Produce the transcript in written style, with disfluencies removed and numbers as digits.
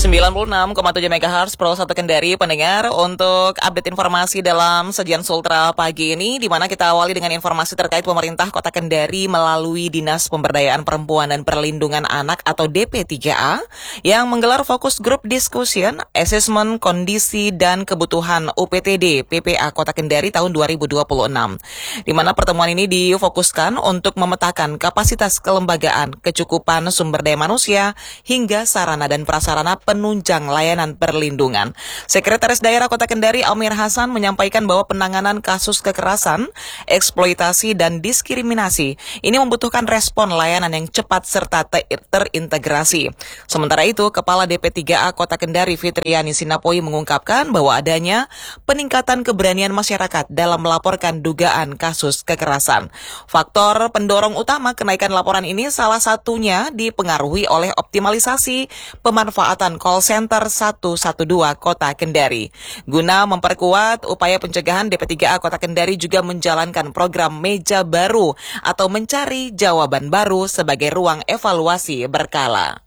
96,7 MHz Pro 1 Kendari pendengar untuk update informasi dalam Sajian Sultra pagi ini, di mana kita awali dengan informasi terkait pemerintah Kota Kendari melalui Dinas Pemberdayaan Perempuan dan Perlindungan Anak atau DP3A yang menggelar fokus group discussion assessment kondisi dan kebutuhan UPTD PPA Kota Kendari tahun 2026, di mana pertemuan ini difokuskan untuk memetakan kapasitas kelembagaan, kecukupan sumber daya manusia hingga sarana dan prasarana penunjang layanan perlindungan. Sekretaris Daerah Kota Kendari Amir Hasan menyampaikan bahwa penanganan kasus kekerasan, eksploitasi, dan diskriminasi ini membutuhkan respon layanan yang cepat serta terintegrasi. Sementara itu, Kepala DP3A Kota Kendari Fitriani Sinapoi mengungkapkan bahwa adanya peningkatan keberanian masyarakat dalam melaporkan dugaan kasus kekerasan. Faktor pendorong utama kenaikan laporan ini salah satunya dipengaruhi oleh optimalisasi pemanfaatan call center 112 Kota Kendari. Guna memperkuat upaya pencegahan, DP3A Kota Kendari juga menjalankan program Meja Baru atau mencari jawaban baru sebagai ruang evaluasi berkala.